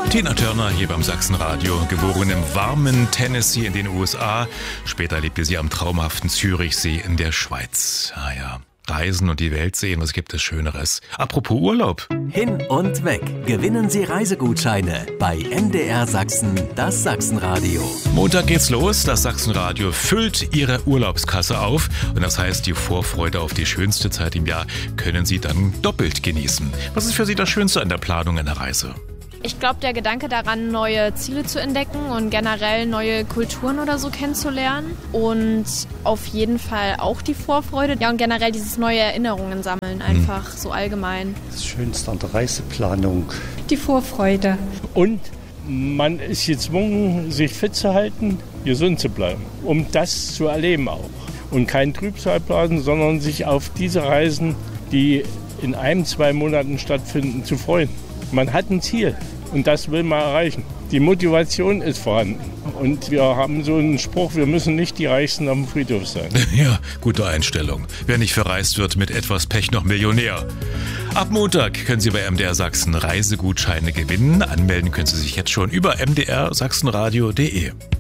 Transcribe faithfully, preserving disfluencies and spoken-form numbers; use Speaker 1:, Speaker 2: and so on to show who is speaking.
Speaker 1: Tina Turner hier beim Sachsenradio, geboren im warmen Tennessee in den U S A. Später lebte sie am traumhaften Zürichsee in der Schweiz. Ah ja, reisen und die Welt sehen, was gibt es Schöneres? Apropos Urlaub.
Speaker 2: Hin und weg. Gewinnen Sie Reisegutscheine bei M D R Sachsen, das Sachsenradio.
Speaker 1: Montag geht's los. Das Sachsenradio füllt Ihre Urlaubskasse auf. Und das heißt, die Vorfreude auf die schönste Zeit im Jahr können Sie dann doppelt genießen. Was ist für Sie das Schönste an der Planung einer Reise?
Speaker 3: Ich glaube, der Gedanke daran, neue Ziele zu entdecken und generell neue Kulturen oder so kennenzulernen. Und auf jeden Fall auch die Vorfreude. Ja, und generell dieses neue Erinnerungen sammeln, einfach hm. so allgemein.
Speaker 4: Das Schönste an der Reiseplanung.
Speaker 5: Die Vorfreude.
Speaker 6: Und man ist gezwungen, sich fit zu halten, gesund zu bleiben, um das zu erleben auch. Und kein Trübsal blasen, sondern sich auf diese Reisen, die in ein, zwei Monaten stattfinden, zu freuen. Man hat ein Ziel und das will man erreichen. Die Motivation ist vorhanden. Und wir haben so einen Spruch, wir müssen nicht die Reichsten am Friedhof sein.
Speaker 1: Ja, gute Einstellung. Wer nicht verreist, wird mit etwas Pech noch Millionär. Ab Montag können Sie bei M D R Sachsen Reisegutscheine gewinnen. Anmelden können Sie sich jetzt schon über m d r sachsenradio punkt d e.